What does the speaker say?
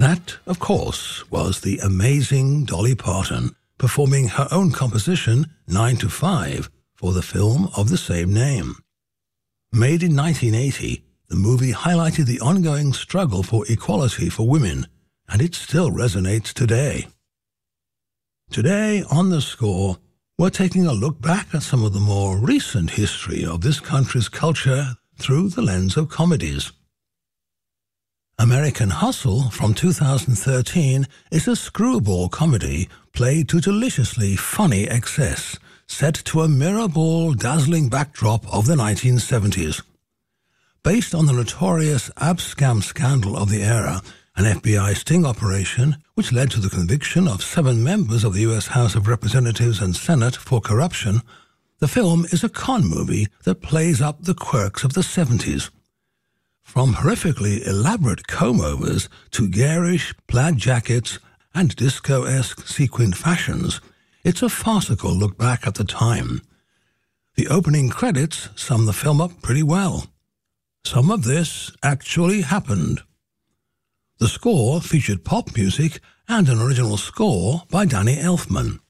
That, of course, was the amazing Dolly Parton performing her own composition 9 to 5 for the film of the same name. Made in 1980, the movie highlighted the ongoing struggle for equality for women, and it still resonates today. Today, on The Score, we're taking a look back at some of the more recent history of this country's culture through the lens of comedies. American Hustle from 2013 is a screwball comedy played to deliciously funny excess, set to a mirrorball, dazzling backdrop of the 1970s. Based on the notorious abscam scandal of the era, an FBI sting operation which led to the conviction of 7 members of the U.S. House of Representatives and Senate for corruption, the film is a con movie that plays up the quirks of the 70s. From horrifically elaborate comb-overs to garish plaid jackets and disco-esque sequined fashions, it's a farcical look back at the time. The opening credits sum the film up pretty well. Some of this actually happened. The score featured pop music and an original score by Danny Elfman.